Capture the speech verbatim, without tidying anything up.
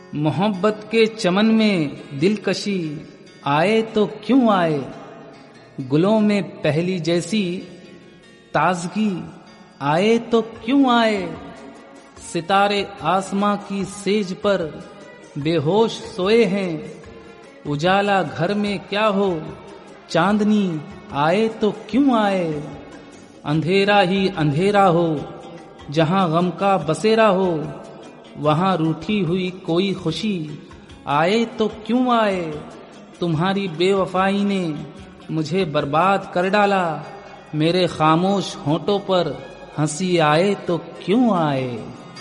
मोहब्बत के चमन में दिलकशी आए तो क्यों आए, गुलों में पहली जैसी ताजगी आए तो क्यों आए। सितारे आसमां की सेज पर बेहोश सोए हैं, उजाला घर में क्या हो चांदनी आए तो क्यों आए। अंधेरा ही अंधेरा हो जहां गम का बसेरा हो, वहां रूठी हुई कोई खुशी आए तो क्यों आए। तुम्हारी बेवफाई ने मुझे बर्बाद कर डाला, मेरे खामोश होंठों पर हंसी आए तो क्यों आए।